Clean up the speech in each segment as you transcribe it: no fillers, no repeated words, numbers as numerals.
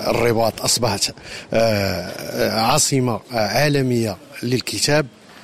الرباط أصبحت عاصمة عالمية للكتاب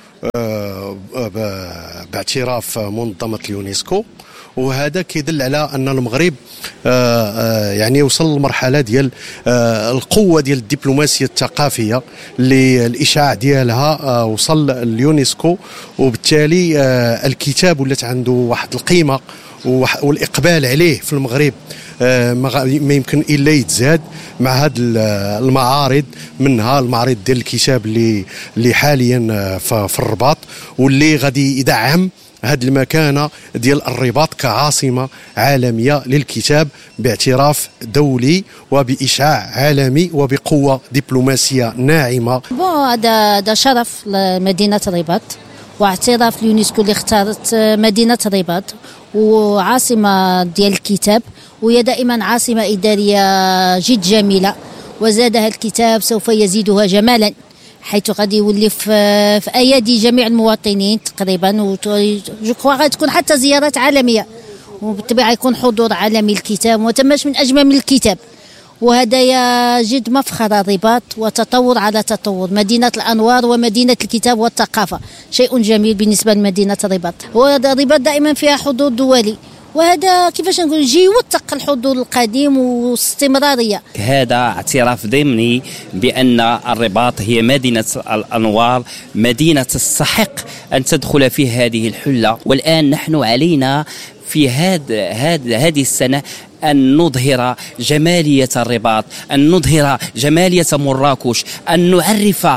باعتراف منظمة اليونسكو. وهذا كيدل على أن المغرب يعني وصل للمرحلة ديال القوة ديال الدبلوماسية الثقافية اللي الإشعاع ديالها وصل اليونسكو، وبالتالي الكتاب ولات عنده واحد القيمة والإقبال عليه في المغرب ما يمكن إلا يتزاد مع هذه المعارض، منها المعرض ديال الكتاب اللي حاليا في الرباط، واللي غادي يدعم هذه المكانة ديال الرباط كعاصمة عالمية للكتاب باعتراف دولي وبإشعاع عالمي وبقوة دبلوماسية ناعمة. هذا شرف لمدينة الرباط واعتراف اليونسكو اللي اختارت مدينة الرباط وعاصمة ديال الكتاب، وهي دائما عاصمة إدارية جد جميلة، وزادها الكتاب سوف يزيدها جمالا، حيث غادي يولي في أيادي جميع المواطنين تقريبا، غادي تكون حتى زيارات عالمية، وبالطبيعة يكون حضور عالمي الكتاب، وتماش من أجمل من الكتاب. وهذا يا جد مفخر الرباط وتطور على تطور، مدينة الأنوار ومدينة الكتاب والثقافة، شيء جميل بالنسبة لمدينة الرباط. وهذا الرباط دائما فيها حضور دولي، وهذا كيفاش نقول يوثق الحضور القديم واستمرارية. هذا اعتراف ضمني بأن الرباط هي مدينة الأنوار، مدينة تستحق أن تدخل في هذه الحلة. والآن نحن علينا في هذه السنة أن نظهر جمالية الرباط، أن نظهر جمالية مراكش، أن نعرف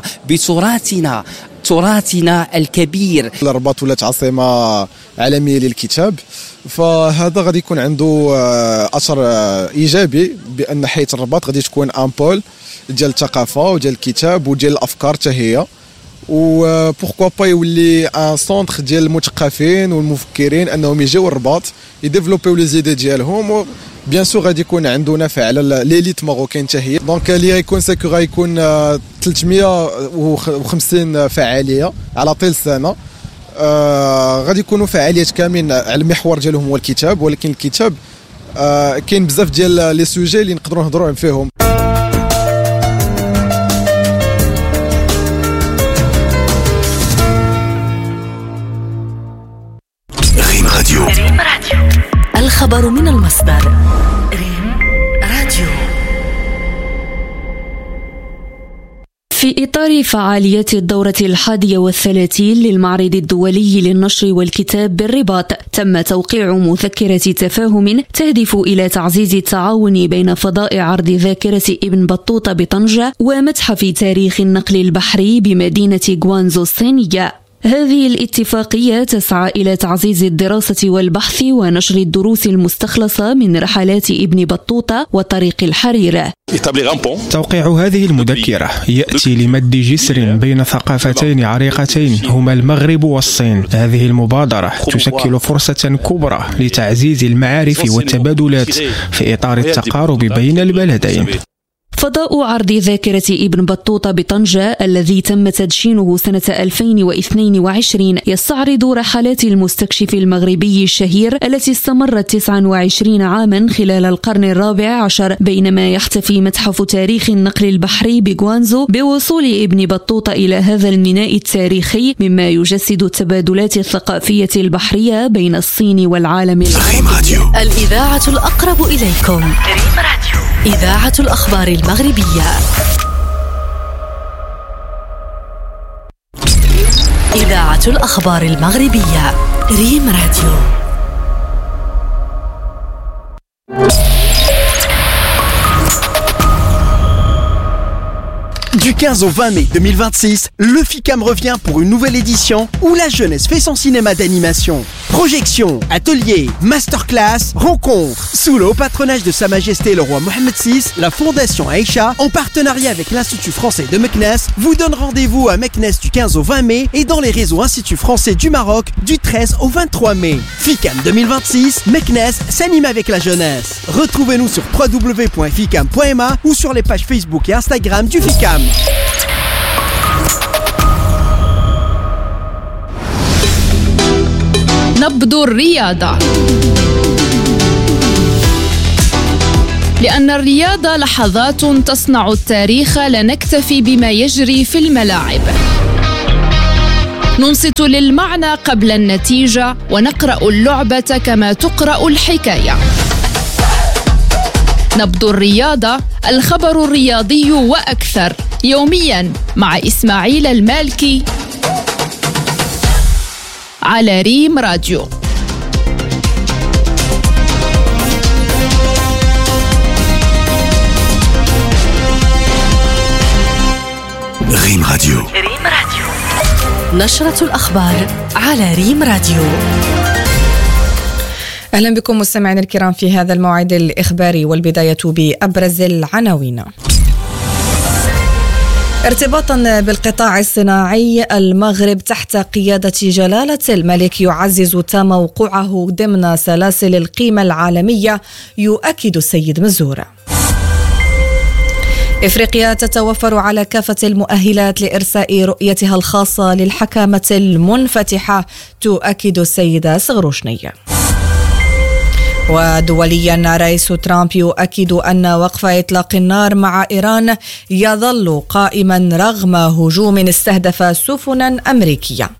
تراثنا الكبير. الرباط ولات عاصمة عالمية للكتاب، فهذا غادي يكون عنده أثر إيجابي، بأن حيث الرباط غادي تكون أمبول ديال الثقافة وديال الكتاب وديال الأفكار حتى هي، وبوركوا با يولي ان سونتر ديال المثقفين والمفكرين انهم يجيو الرباط يديفلوبيو لي زيدي ديالهم. بيان سور غادي يكون عنده نفع على ليليت ماروكين حتى هي. دونك اللي غيكون سيكو غيكون 350 فعاليه على طيل السنه، غادي يكونوا فعاليات كاملين على المحور ديالهم هو الكتاب، ولكن الكتاب كاين بزاف ديال لي سوجي اللي نقدروا نهضروا فيهم. ريم راديو، الخبر من المصدر. ريم راديو. في إطار فعاليات الدورة 31 للمعرض الدولي للنشر والكتاب بالرباط، تم توقيع مذكرة تفاهم تهدف إلى تعزيز التعاون بين فضاء عرض ذاكرة ابن بطوطة بطنجة ومتحف تاريخ النقل البحري بمدينة غوانزو الصينية. هذه الاتفاقية تسعى إلى تعزيز الدراسة والبحث ونشر الدروس المستخلصة من رحلات ابن بطوطة وطريق الحريرة. توقيع هذه المذكرة يأتي لمد جسر بين ثقافتين عريقتين هما المغرب والصين. هذه المبادرة تشكل فرصة كبرى لتعزيز المعارف والتبادلات في إطار التقارب بين البلدين. فضاء عرض ذاكرة ابن بطوطة بطنجة الذي تم تدشينه سنة 2022 يستعرض رحلات المستكشف المغربي الشهير التي استمرت 29 عاما خلال القرن الرابع عشر، بينما يحتفي متحف تاريخ النقل البحري بغوانزو بوصول ابن بطوطة إلى هذا الميناء التاريخي، مما يجسد التبادلات الثقافية البحرية بين الصين والعالم العربي. الإذاعة الأقرب إليكم، ريم راديو، إذاعة الأخبار المغربية. إذاعة الأخبار المغربية، ريم راديو. Du 15 au 20 mai 2026, le FICAM revient pour une nouvelle édition où la jeunesse fait son cinéma d'animation. Projections, ateliers, masterclass, rencontres. Sous le haut patronage de Sa Majesté le Roi Mohammed VI, la Fondation Aïcha, en partenariat avec l'Institut français de Meknès, vous donne rendez-vous à Meknès du 15 au 20 mai et dans les réseaux Institut français du Maroc du 13 au 23 mai. FICAM 2026, Meknès s'anime avec la jeunesse. Retrouvez-nous sur www.ficam.ma ou sur les pages Facebook et Instagram du FICAM. نبض الرياضة. لأن الرياضة لحظات تصنع التاريخ، لا نكتفي بما يجري في الملاعب. ننصت للمعنى قبل النتيجة، ونقرأ اللعبة كما تقرأ الحكاية. نبض الرياضة، الخبر الرياضي وأكثر، يومياً مع إسماعيل المالكي على ريم راديو. ريم راديو. نشرة الأخبار على ريم راديو. أهلا بكم مستمعينا الكرام في هذا الموعد الإخباري، والبداية بأبرز العناوين. ارتباطا بالقطاع الصناعي، المغرب تحت قيادة جلالة الملك يعزز تموقعه ضمن سلاسل القيمة العالمية، يؤكد السيد مزور. إفريقيا تتوفر على كافة المؤهلات لإرساء رؤيتها الخاصة للحكامة المنفتحة، تؤكد السيدة سغروشنية. ودوليا، رئيس ترامب يؤكد أن وقف إطلاق النار مع إيران يظل قائما رغم هجوم استهدف سفنا أمريكية.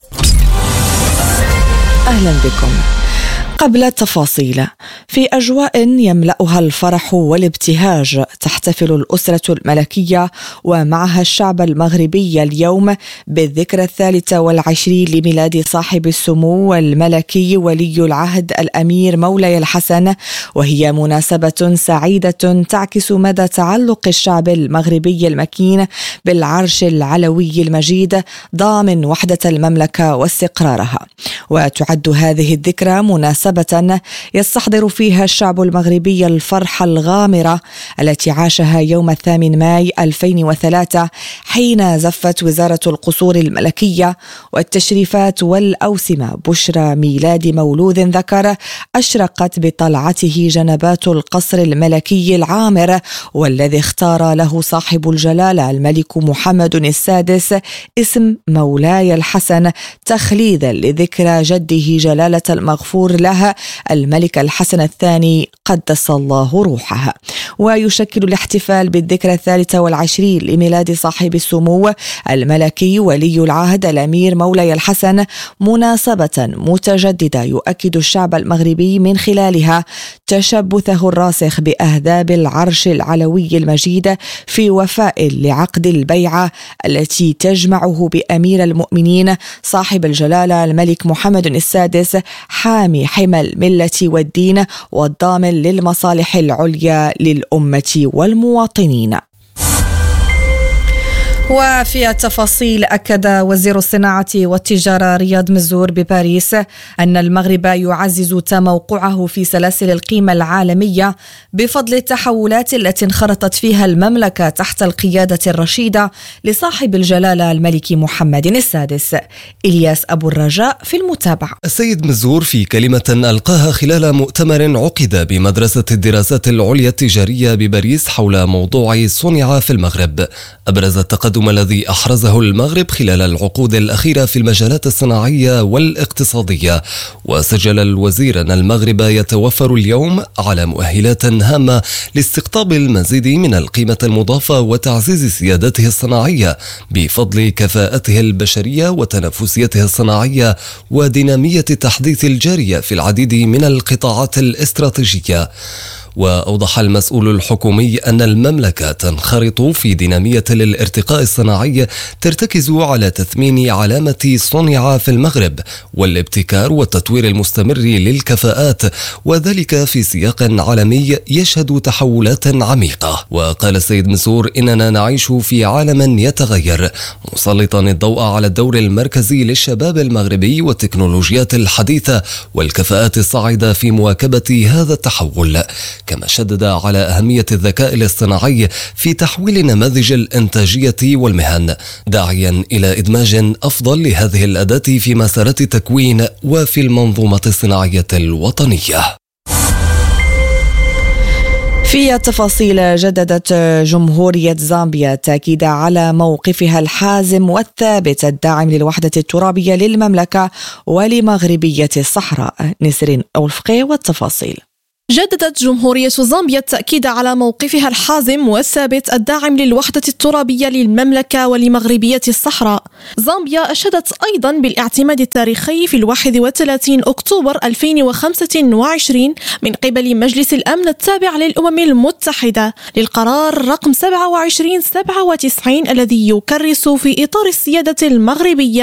أهلا بكم. قبل التفاصيل، في أجواء يملأها الفرح والابتهاج تحتفل الأسرة الملكية ومعها الشعب المغربي اليوم بالذكرى 23 لميلاد صاحب السمو الملكي ولي العهد الأمير مولاي الحسن، وهي مناسبة سعيدة تعكس مدى تعلق الشعب المغربي المكين بالعرش العلوي المجيد ضامن وحدة المملكة واستقرارها. وتعد هذه الذكرى مناسبة يستحضر فيها الشعب المغربي الفرحة الغامرة التي عاشها يوم 8 ماي 2003 حين زفت وزارة القصور الملكية والتشريفات والأوسمة بشرى ميلاد مولود ذكر أشرقت بطلعته جنبات القصر الملكي العامر، والذي اختار له صاحب الجلالة الملك محمد السادس اسم مولاي الحسن تخليدا لذكرى جده جلالة المغفور له الملك الحسن الثاني قدس الله روحها. ويشكل الاحتفال بالذكرى 23 لميلاد صاحب السمو الملكي ولي العهد الأمير مولاي الحسن مناسبة متجددة يؤكد الشعب المغربي من خلالها تشبثه الراسخ بأهداب العرش العلوي المجيد في وفاء لعقد البيعة التي تجمعه بأمير المؤمنين صاحب الجلالة الملك محمد السادس حامي حمى الملة والدين والضامن للمصالح العليا للأمة والمواطنين. وفي التفاصيل، أكد وزير الصناعة والتجارة رياض مزور بباريس أن المغرب يعزز تموقعه في سلاسل القيمة العالمية بفضل التحولات التي انخرطت فيها المملكة تحت القيادة الرشيدة لصاحب الجلالة الملك محمد السادس. إلياس أبو الرجاء في المتابعة. السيد مزور في كلمة ألقاها خلال مؤتمر عقد بمدرسة الدراسات العليا التجارية بباريس حول موضوع صنع في المغرب، أبرز التقدم الذي أحرزه المغرب خلال العقود الأخيرة في المجالات الصناعية والاقتصادية. وسجل الوزير أن المغرب يتوفر اليوم على مؤهلات هامة لاستقطاب المزيد من القيمة المضافة وتعزيز سيادته الصناعية بفضل كفاءته البشرية وتنافسيته الصناعية ودينامية التحديث الجارية في العديد من القطاعات الاستراتيجية. وأوضح المسؤول الحكومي أن المملكة تنخرط في دينامية للارتقاء الصناعي ترتكز على تثمين علامة صنع في المغرب والابتكار والتطوير المستمر للكفاءات، وذلك في سياق عالمي يشهد تحولات عميقة. وقال السيد مسور إننا نعيش في عالم يتغير، مسلطا الضوء على الدور المركزي للشباب المغربي والتكنولوجيات الحديثة والكفاءات الصاعدة في مواكبة هذا التحول. كما شدد على أهمية الذكاء الاصطناعي في تحويل نماذج الإنتاجية والمهن، داعيا إلى إدماج أفضل لهذه الأداة في مسارات التكوين وفي المنظومة الصناعية الوطنية. في التفاصيل، جددت جمهورية زامبيا التأكيد على موقفها الحازم والثابت الداعم للوحدة الترابية للمملكة ولمغربية الصحراء. نسرين أولفقي والتفاصيل. جددت جمهورية زامبيا التأكيد على موقفها الحازم والثابت الداعم للوحدة الترابية للمملكة ولمغربية الصحراء. زامبيا أشادت أيضا بالاعتماد التاريخي في 31 أكتوبر 2025 من قبل مجلس الأمن التابع للأمم المتحدة للقرار رقم 2797 الذي يكرس في إطار السيادة المغربية